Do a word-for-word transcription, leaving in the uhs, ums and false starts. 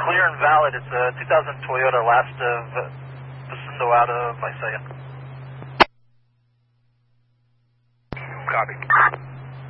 clear and valid. It's a two thousand Toyota last of Pacindo out of Visayas. Copy.